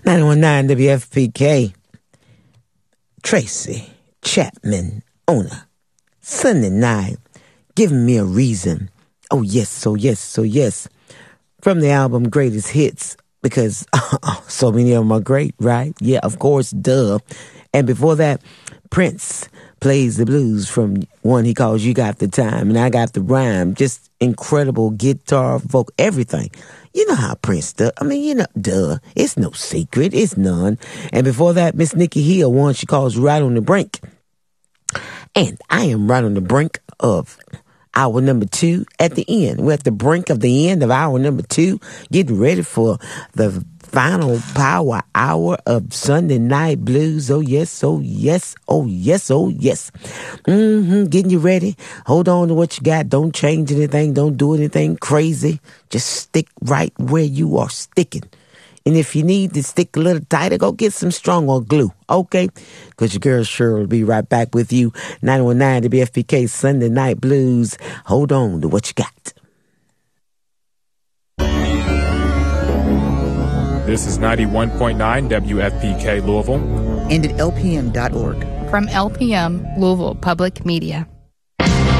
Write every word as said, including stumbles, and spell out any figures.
ninety-one point nine W F P K. Tracy Chapman owner. Sunday night. Giving me a reason. Oh, yes, oh, yes, oh, yes. From the album Greatest Hits, because uh, so many of them are great, right? Yeah, of course, duh. And before that, Prince plays the blues from one he calls You Got the Time, and I Got the Rhyme. Just incredible guitar, vocal, everything. You know how Prince does. I mean, you know, duh. It's no secret. It's none. And before that, Miss Nikki Hill, one she calls Right on the Brink. And I am right on the brink of hour number two at the end. We're at the brink of the end of hour number two, getting ready for the final power hour of Sunday Night Blues. Oh, yes, oh, yes, oh, yes, oh, yes. Mm-hmm, getting you ready. Hold on to what you got. Don't change anything. Don't do anything crazy. Just stick right where you are sticking. And if you need to stick a little tighter, go get some stronger glue, okay? Because your girl sure will be right back with you. ninety-one point nine W F P K Sunday Night Blues. Hold on to what you got. This is ninety-one point nine W F P K Louisville. And at L P M dot org. From L P M, Louisville Public Media.